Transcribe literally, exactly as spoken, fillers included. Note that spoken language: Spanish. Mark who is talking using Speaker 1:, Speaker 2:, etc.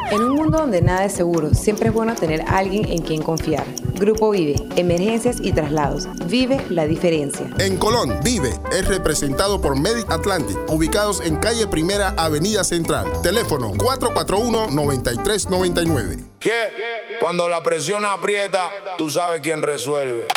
Speaker 1: En un mundo donde nada es seguro, siempre es bueno tener a alguien en quien confiar. Grupo Vive, emergencias y traslados. Vive la diferencia.
Speaker 2: En Colón, Vive es representado por Medic Atlantic, ubicados en calle Primera, Avenida Central. Teléfono cuatro cuatro uno, nueve tres nueve nueve.
Speaker 3: ¿Qué? Cuando la presión aprieta, tú sabes quién resuelve.